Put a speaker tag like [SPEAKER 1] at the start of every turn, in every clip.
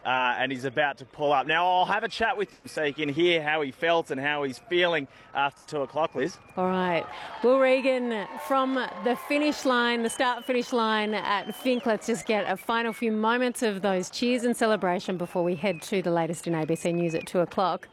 [SPEAKER 1] and he's about to pull up. Now, I'll have a chat with him so you can hear how he felt and how he's feeling after 2 o'clock, Liz.
[SPEAKER 2] All right. Will Regan, from the finish line, the start-finish line at Finke, let's just get a final few moments of those cheers and celebration before we head to the latest in ABC News at 2 o'clock.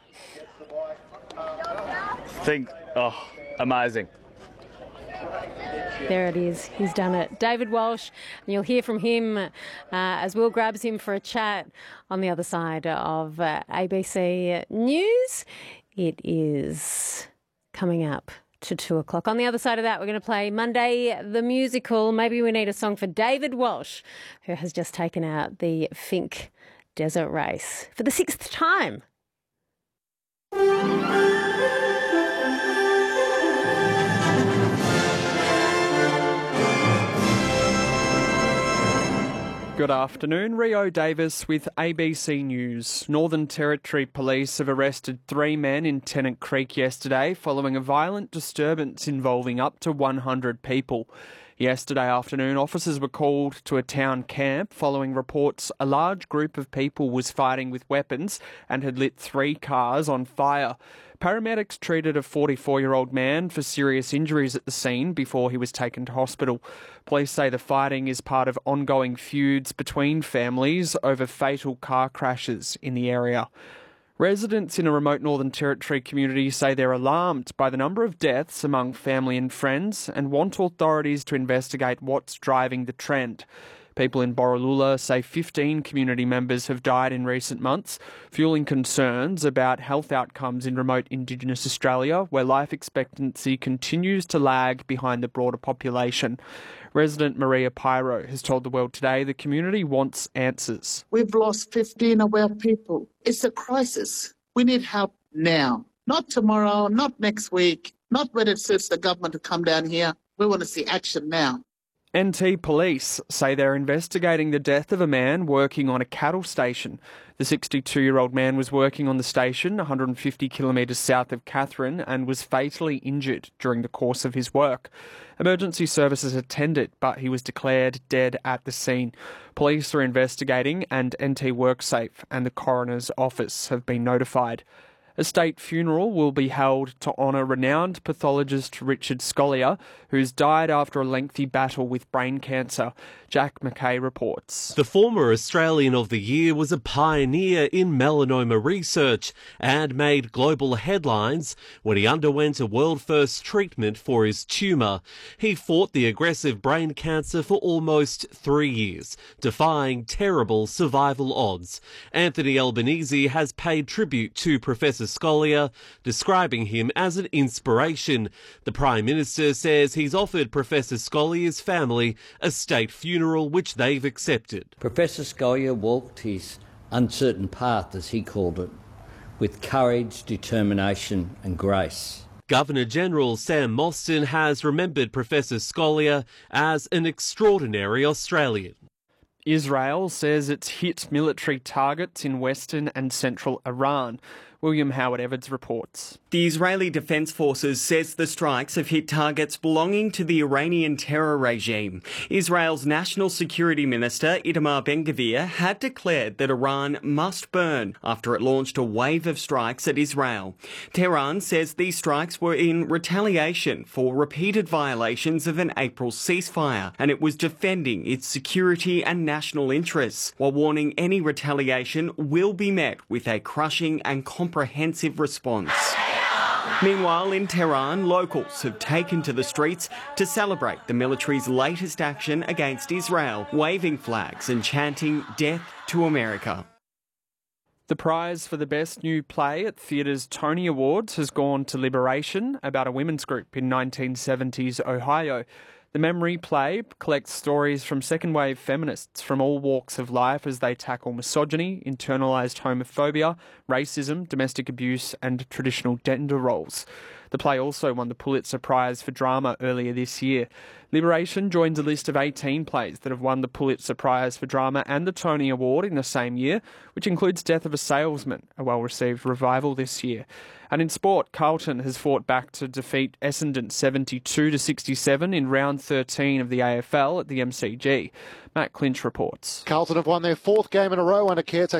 [SPEAKER 1] Amazing.
[SPEAKER 2] There it is. He's done it. David Walsh, and you'll hear from him as Will grabs him for a chat on the other side of ABC News. It is coming up to 2 o'clock. On the other side of that, we're going to play Monday the Musical. Maybe we need a song for David Walsh, who has just taken out the Finke Desert Race for the 6th time.
[SPEAKER 3] Good afternoon, Rio Davis with ABC News. Northern Territory Police have arrested 3 men in Tennant Creek yesterday following a violent disturbance involving up to 100 people. Yesterday afternoon, officers were called to a town camp following reports a large group of people was fighting with weapons and had lit 3 cars on fire. Paramedics treated a 44-year-old man for serious injuries at the scene before he was taken to hospital. Police say the fighting is part of ongoing feuds between families over fatal car crashes in the area. Residents in a remote Northern Territory community say they're alarmed by the number of deaths among family and friends and want authorities to investigate what's driving the trend. People in Borroloola say 15 community members have died in recent months, fueling concerns about health outcomes in remote Indigenous Australia, where life expectancy continues to lag behind the broader population. Resident Maria Pyro has told The World Today the community wants answers.
[SPEAKER 4] We've lost 15 of our people. It's a crisis. We need help now. Not tomorrow, not next week, not when it suits the government to come down here. We want to see action now.
[SPEAKER 3] NT Police say they're investigating the death of a man working on a cattle station. The 62-year-old man was working on the station 150 kilometres south of Katherine and was fatally injured during the course of his work. Emergency services attended, but he was declared dead at the scene. Police are investigating and NT WorkSafe and the coroner's office have been notified. A state funeral will be held to honour renowned pathologist Richard Scolyer, who's died after a lengthy battle with brain cancer. Jack McKay reports.
[SPEAKER 5] The former Australian of the Year was a pioneer in melanoma research and made global headlines when he underwent a world-first treatment for his tumour. He fought the aggressive brain cancer for almost 3 years, defying terrible survival odds. Anthony Albanese has paid tribute to Professor Scolyer, describing him as an inspiration. The Prime Minister says he's offered Professor Scolyer's family a state funeral which they've accepted.
[SPEAKER 6] Professor Scolyer walked his uncertain path, as he called it, with courage, determination and grace.
[SPEAKER 5] Governor-General Sam Mostyn has remembered Professor Scolyer as an extraordinary Australian.
[SPEAKER 3] Israel says it's hit military targets in western and central Iran. William Howard-Everts reports.
[SPEAKER 7] The Israeli Defense Forces says the strikes have hit targets belonging to the Iranian terror regime. Israel's National Security Minister Itamar Ben-Gvir had declared that Iran must burn after it launched a wave of strikes at Israel. Tehran says these strikes were in retaliation for repeated violations of an April ceasefire, and it was defending its security and national interests, while warning any retaliation will be met with a crushing and comprehensive response. Meanwhile, in Tehran, locals have taken to the streets to celebrate the military's latest action against Israel, waving flags and chanting "Death to America."
[SPEAKER 3] The prize for the best new play at theatre's Tony Awards has gone to Liberation, about a women's group in 1970s Ohio. The memory play collects stories from second-wave feminists from all walks of life as they tackle misogyny, internalised homophobia, racism, domestic abuse and traditional gender roles. The play also won the Pulitzer Prize for Drama earlier this year. Liberation joins a list of 18 plays that have won the Pulitzer Prize for Drama and the Tony Award in the same year, which includes Death of a Salesman, a well-received revival this year. And in sport, Carlton has fought back to defeat Essendon 72-67 in round 13 of the AFL at the MCG. Matt Clinch reports.
[SPEAKER 8] Carlton have won their 4th game in a row under caretaker